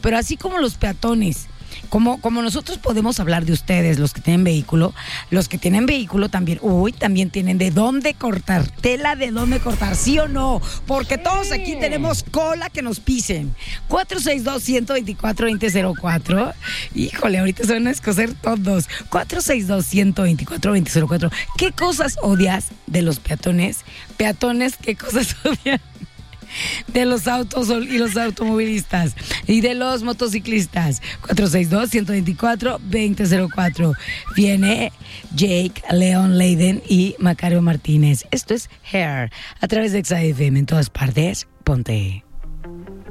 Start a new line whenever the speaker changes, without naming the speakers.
pero así como los peatones, como nosotros podemos hablar de ustedes, los que tienen vehículo también, también tienen de dónde cortar, tela de dónde cortar, ¿sí o no? Porque todos aquí tenemos cola que nos pisen. 462-124-2004. Híjole, ahorita se van a escocer todos. 462-124-2004. ¿Qué cosas odias de los peatones? Peatones, ¿qué cosas odian de los autos y los automovilistas y de los motociclistas? 462-124-2004. Viene Jake, Leon Leiden y Macario Martínez. Esto es Hair a través de XAFM en todas partes. Ponte.